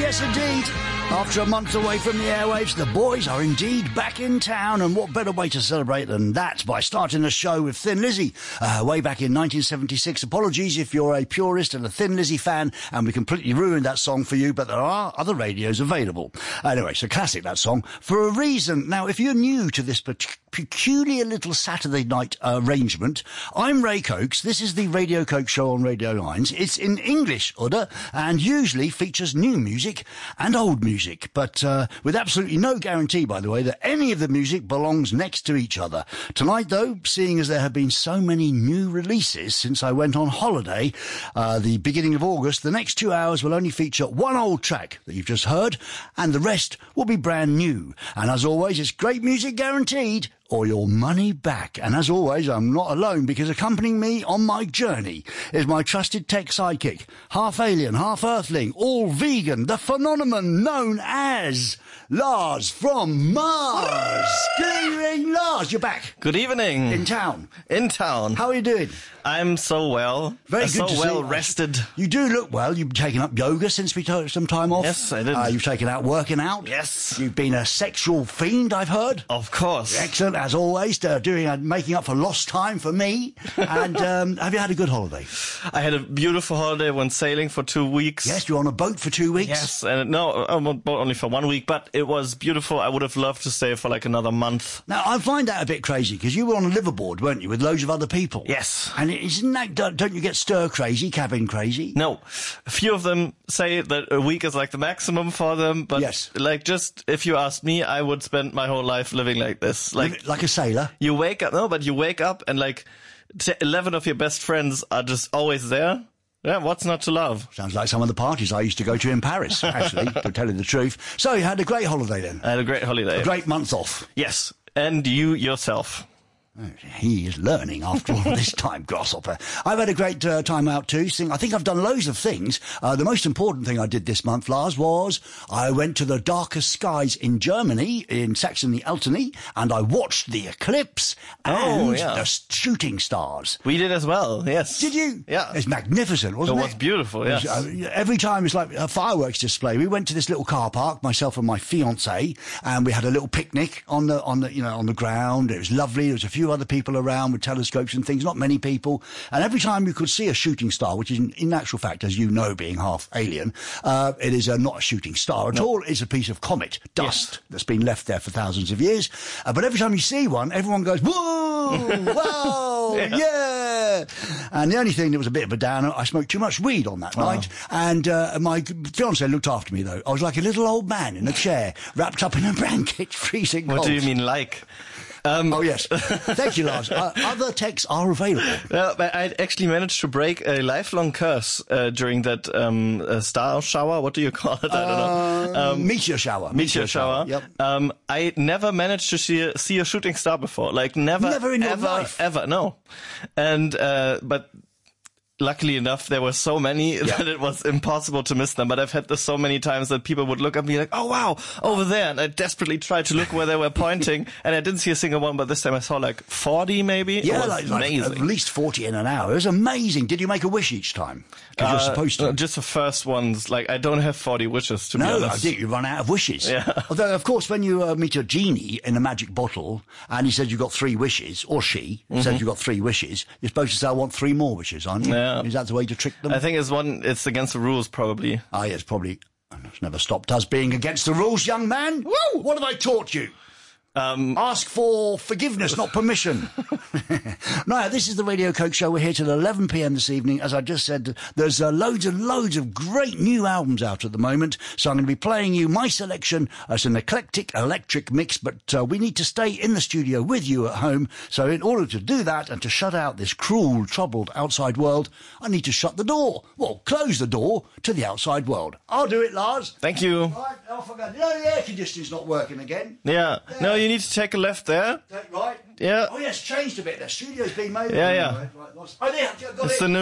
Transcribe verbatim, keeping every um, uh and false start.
Yes, indeed. After a month away from the airwaves, the boys are indeed back in town, and what better way to celebrate than that by starting the show with Thin Lizzy. Uh, way back in nineteen seventy-six. Apologies if you're a purist and a Thin Lizzy fan, and we completely ruined that song for you, but there are other radios available. Anyway, it's a classic, that song, for a reason. Now, if you're new to this peculiar little Saturday night uh, arrangement, I'm Ray Cokes. This is the Radio Coke Show on Radio Lines. It's in English order, and usually features new music and old music. Music, but uh, with absolutely no guarantee, by the way, that any of the music belongs next to each other. Tonight, though, seeing as there have been so many new releases since I went on holiday, uh, the beginning of August, the next two hours will only feature one old track that you've just heard, and the rest will be brand new. And as always, it's great music guaranteed, or your money back. And as always, I'm not alone, because accompanying me on my journey is my trusted tech sidekick, half alien, half earthling, all vegan, the phenomenon known as Lars from Mars. Good evening, Lars. You're back. Good evening. In town. In town. How are you doing? I'm so well. Very uh, good so to well see. rested. You do look well. You've taken up yoga since we took some time off. Yes, I did. Uh, you've taken out working out. Yes. You've been a sexual fiend, I've heard. Of course. Excellent, as always, uh, doing uh, making up for lost time for me. And um, have you had a good holiday? I had a beautiful holiday. Went sailing for two weeks. Yes, you're on a boat for two weeks. Yes, and no, I'm on boat only for one week, but it was beautiful. I would have loved to stay for like another month. Now, I find that a bit crazy, because you were on a liverboard, weren't you, with loads of other people? Yes. And isn't that, don't you get stir crazy, cabin crazy? No. A few of them say that a week is like the maximum for them, but yes. like just, if you asked me, I would spend my whole life living like this. Like, like a sailor? You wake up, no, but you wake up and like t- eleven of your best friends are just always there. Yeah, what's not to love? Sounds like some of the parties I used to go to in Paris, actually, to tell you the truth. So you had a great holiday then? I had a great holiday. A great month off? Yes. And you yourself? He is learning after all this time, Grasshopper. I've had a great uh, time out too. I think I've done loads of things. Uh, the most important thing I did this month, Lars, was I went to the darkest skies in Germany, in Saxony-Altony, and I watched the eclipse and oh, yeah. the shooting stars. We did as well, yes. Did you? Yeah. It's magnificent, wasn't it? It was beautiful, yes. It was, uh, every time it's like a fireworks display. We went to this little car park, myself and my fiancée, and we had a little picnic on the, on the, you know, on the ground. It was lovely. There was a few other people around with telescopes and things, not many people. And every time you could see a shooting star, which is in, in actual fact, as you know, being half alien, uh, it is uh, not a shooting star at no. all. It's a piece of comet dust yes. that's been left there for thousands of years. Uh, but every time you see one, everyone goes, whoa, whoa, yeah. yeah. And the only thing that was a bit of a downer, I smoked too much weed on that oh. night. And uh, my fiancé looked after me, though. I was like a little old man in a chair, wrapped up in a blanket, freezing cold. What do you mean, like? Um, oh, yes. Thank you, Lars. Uh, other texts are available. Uh, but I actually managed to break a lifelong curse uh, during that um, uh, star shower. What do you call it? I don't know. Um, meteor shower. Meteor, meteor shower. shower. Yep. Um, I never managed to see a, see a shooting star before. Like, never, never in your ever, life. ever, no. And, uh, but... Luckily enough, there were so many yeah. that it was impossible to miss them. But I've had this so many times that people would look at me like, oh, wow, over there. And I desperately tried to look where they were pointing. And I didn't see a single one, but this time I saw like forty maybe. Yeah, it was like, amazing. Like at least forty in an hour. It was amazing. Did you make a wish each time? Because uh, you're supposed to. Just the first ones. Like, I don't have forty wishes, to no, be honest. No, I think you run out of wishes. Yeah. Although, of course, when you uh, meet a genie in a magic bottle and he says you've got three wishes, or she mm-hmm. says you've got three wishes, you're supposed to say, I want three more wishes, aren't you? Yeah. Is that the way to trick them? I think it's one, it's against the rules, probably. Ah, yes, probably. It's never stopped us being against the rules, young man. Woo! What have I taught you? Um, Ask for forgiveness, not permission. No, this is the Radio Coke Show. We're here till eleven p.m. this evening. As I just said, there's uh, loads and loads of great new albums out at the moment. So I'm going to be playing you my selection as an eclectic electric mix. But uh, we need to stay in the studio with you at home. So in order to do that and to shut out this cruel, troubled outside world, I need to shut the door. Well, close the door to the outside world. I'll do it, Lars. Thank you. Right, I forgot. You know, the air conditioning's not working again. Yeah. yeah. No, you need to take a left there. Take right. Yeah. Oh, yes, changed a bit. The studio's been made. Yeah, yeah. Right, right, oh, there, got it's it. the new